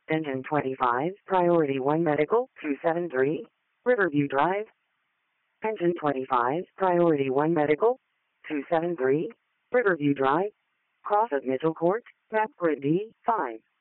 Engine 25, Priority 1 Medical, 273, Riverview Drive. Engine 25, Priority 1 Medical, 273, Riverview Drive. Cross of Mitchell Court, Map Grid D, 5.